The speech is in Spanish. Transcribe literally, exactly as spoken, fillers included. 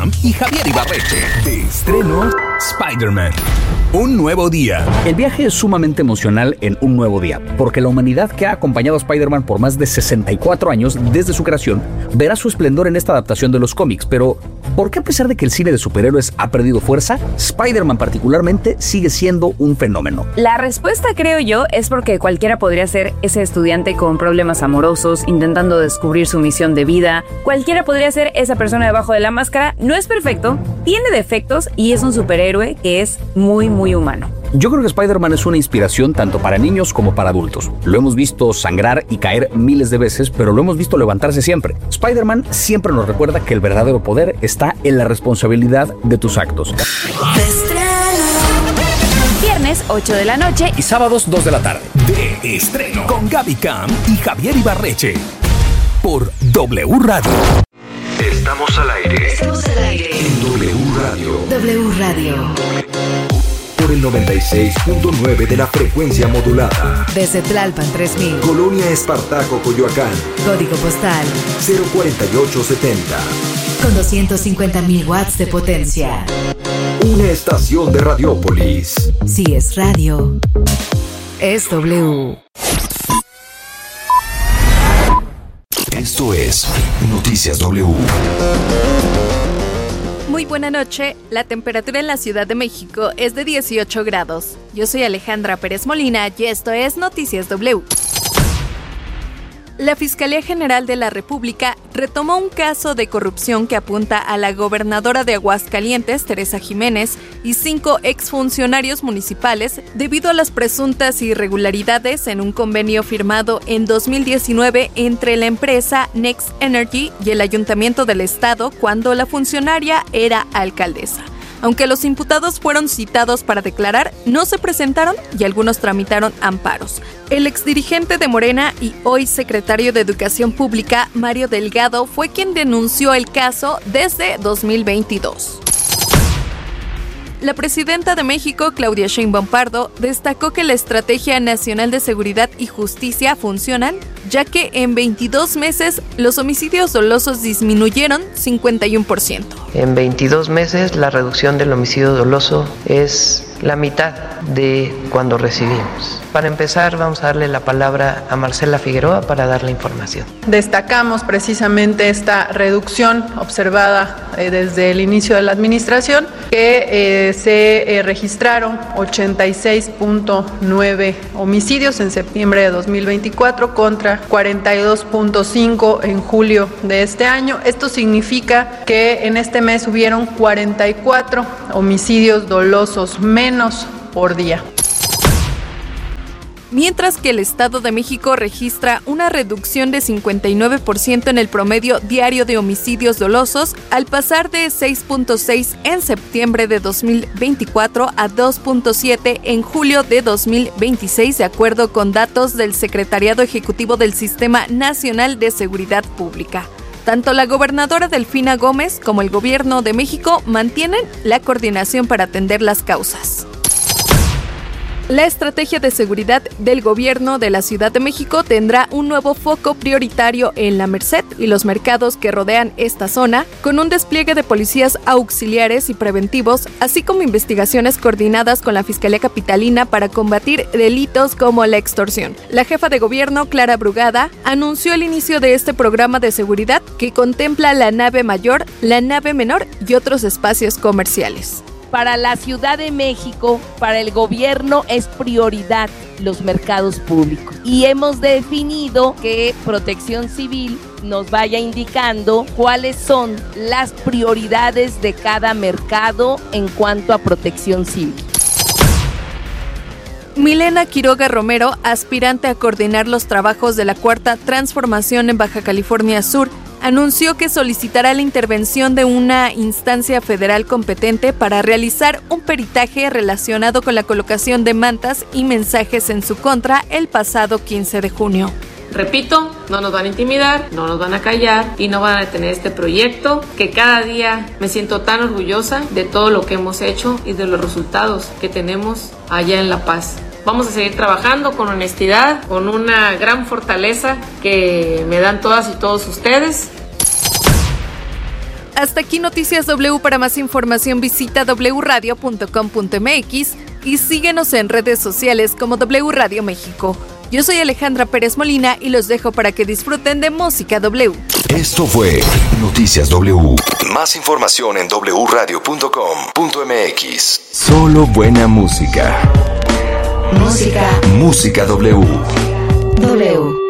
Cam y Javier Ibarreche. De estreno, Spider-Man. Un nuevo día. El viaje es sumamente emocional en Un Nuevo Día, porque la humanidad que ha acompañado a Spider-Man por más de sesenta y cuatro años desde su creación verá su esplendor en esta adaptación de los cómics. Pero, ¿por qué a pesar de que el cine de superhéroes ha perdido fuerza, Spider-Man particularmente sigue siendo un fenómeno? La respuesta, creo yo, es porque cualquiera podría ser ese estudiante con problemas amorosos, intentando descubrir su misión de vida. Cualquiera podría ser esa persona debajo de la máscara. No es perfecto, tiene defectos y es un superhéroe que es muy, muy muy humano. Yo creo que Spider-Man es una inspiración tanto para niños como para adultos. Lo hemos visto sangrar y caer miles de veces, pero lo hemos visto levantarse siempre. Spider-Man siempre nos recuerda que el verdadero poder está en la responsabilidad de tus actos. Viernes, ocho de la noche y sábados, dos de la tarde. De estreno con Gaby Cam y Javier Ibarreche. Por W Radio. Estamos al aire. Estamos al aire. En W Radio. W Radio. Por el noventa y seis punto nueve de la frecuencia modulada. Desde Tlalpan tres mil. Colonia Espartaco, Coyoacán. Código postal cero cuarenta y ocho setenta. Con doscientos cincuenta mil watts de potencia. Una estación de Radiópolis. Si es radio, es W. Esto es Noticias W. Muy buena noche. La temperatura en la Ciudad de México es de dieciocho grados. Yo soy Alejandra Pérez Molina y esto es Noticias W. La Fiscalía General de la República retomó un caso de corrupción que apunta a la gobernadora de Aguascalientes, Teresa Jiménez, y cinco exfuncionarios municipales debido a las presuntas irregularidades en un convenio firmado en dos mil diecinueve entre la empresa Next Energy y el Ayuntamiento del Estado cuando la funcionaria era alcaldesa. Aunque los imputados fueron citados para declarar, no se presentaron y algunos tramitaron amparos. El exdirigente de Morena y hoy secretario de Educación Pública, Mario Delgado, fue quien denunció el caso desde dos mil veintidós. La presidenta de México, Claudia Sheinbaum Pardo, destacó que la Estrategia Nacional de Seguridad y Justicia funcionan, ya que en veintidós meses los homicidios dolosos disminuyeron cincuenta y uno por ciento. En veintidós meses la reducción del homicidio doloso es la mitad de cuando recibimos. Para empezar, vamos a darle la palabra a Marcela Figueroa para dar la información. Destacamos precisamente esta reducción observada eh, desde el inicio de la administración, que eh, se eh, registraron ochenta y seis punto nueve homicidios en septiembre de dos mil veinticuatro contra cuarenta y dos punto cinco en julio de este año. Esto significa que en este mes hubieron cuarenta y cuatro homicidios dolosos menos por día. Mientras que el Estado de México registra una reducción de cincuenta y nueve por ciento en el promedio diario de homicidios dolosos, al pasar de seis punto seis en septiembre de dos mil veinticuatro a dos punto siete en julio de dos mil veintiséis, de acuerdo con datos del Secretariado Ejecutivo del Sistema Nacional de Seguridad Pública. Tanto la gobernadora Delfina Gómez como el Gobierno de México mantienen la coordinación para atender las causas. La estrategia de seguridad del gobierno de la Ciudad de México tendrá un nuevo foco prioritario en la Merced y los mercados que rodean esta zona, con un despliegue de policías auxiliares y preventivos, así como investigaciones coordinadas con la Fiscalía Capitalina para combatir delitos como la extorsión. La jefa de gobierno, Clara Brugada, anunció el inicio de este programa de seguridad que contempla la nave mayor, la nave menor y otros espacios comerciales. Para la Ciudad de México, para el gobierno es prioridad los mercados públicos. Y hemos definido que Protección Civil nos vaya indicando cuáles son las prioridades de cada mercado en cuanto a protección civil. Milena Quiroga Romero, aspirante a coordinar los trabajos de la Cuarta Transformación en Baja California Sur, anunció que solicitará la intervención de una instancia federal competente para realizar un peritaje relacionado con la colocación de mantas y mensajes en su contra el pasado quince de junio. Repito, no nos van a intimidar, no nos van a callar y no van a detener este proyecto, que cada día me siento tan orgullosa de todo lo que hemos hecho y de los resultados que tenemos allá en La Paz. Vamos a seguir trabajando con honestidad, con una gran fortaleza que me dan todas y todos ustedes. Hasta aquí Noticias W. Para más información visita doble u radio punto com punto m x y síguenos en redes sociales como W Radio México. Yo soy Alejandra Pérez Molina y los dejo para que disfruten de Música W. Esto fue Noticias W. Más información en doble u radio punto com punto m x. Solo buena música. Música. Música W. W.